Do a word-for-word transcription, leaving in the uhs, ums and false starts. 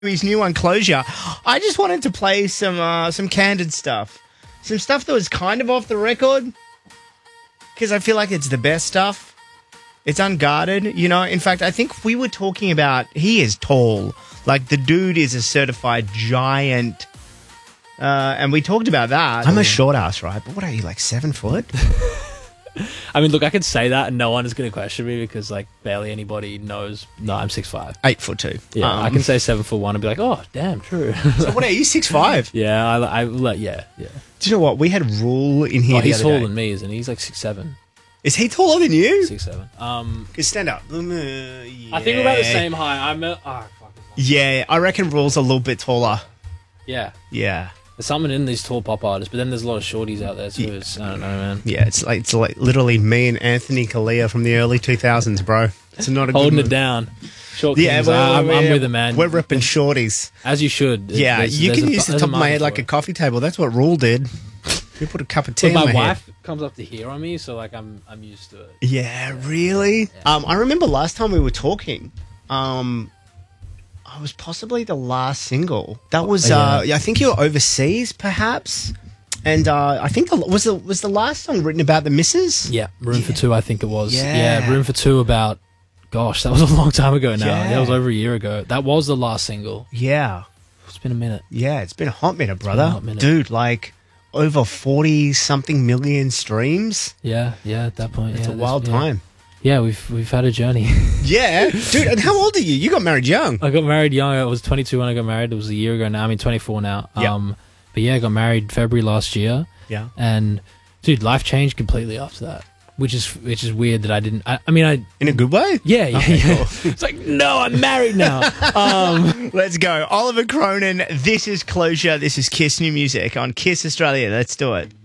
his new one, Closure. I just wanted to play some uh, some candid stuff. Some stuff that was kind of off the record. Because I feel like it's the best stuff. It's unguarded, you know. In fact, I think we were talking about, he is tall. Like, the dude is a certified giant. Uh, and we talked about that. I'm a short ass, right? But what are you, like seven foot? I mean, look, I could say that and no one is going to question me because, like, barely anybody knows. No, I'm six foot five. Eight foot two. Yeah, um, I can say seven foot one and be like, oh, damn, true. So what are you, six five? Yeah, I, I, like, yeah, yeah. Do you know what? We had Rule in here Oh, the he's other taller day. than me, isn't he? He's like six seven. Is he taller than you? Six seven. Um, Cause stand up. Uh, yeah. I think we're about the same height. I'm. A, oh, fuck. Yeah, I reckon Rule's a little bit taller. Yeah. Yeah. There's something in these tall pop artists, but then there's a lot of shorties out there too. Yeah. It's, I don't know, man. Yeah, it's like it's like literally me and Anthony Kalia from the early two thousands, bro. It's not a holding good it down. Short yeah, kings, well, I'm, we're, I'm with the man. We're ripping shorties. As you should. Yeah, there's, you there's can a, use the top of my head like it. a coffee table. That's what Rule did. You put a cup of tea but in my my wife head. comes up to here on me, so like I'm I'm used to it. Yeah, really? Yeah. Um, I remember last time we were talking. Um. I was possibly the last single. That was, uh, I think you were overseas, perhaps. And uh, I think the, was the was the last song written about the missus? Yeah, Room yeah. for Two. I think it was. Yeah. yeah, Room for Two. About, gosh, that was a long time ago now. Yeah. That was over a year ago. That was the last single. Yeah, it's been a minute. Yeah, it's been a hot minute, brother. A hot minute. Dude, like over forty something million streams. Yeah, yeah. At that point, it's yeah, a wild yeah. time. Yeah, we've we've had a journey. Yeah, dude. And how old are you? You got married young. I got married young. I was twenty-two when I got married. It was a year ago now. I mean, twenty-four now. Yep. Um, but yeah, I got married February last year. Yeah. And dude, life changed completely after that, which is which is weird that I didn't. I, I mean, I in a good way. Yeah, yeah. Okay, yeah. cool. It's like, no, I'm married now. um, Let's go, Oliver Cronin. This is Closure. This is Kiss New Music on Kiss Australia. Let's do it.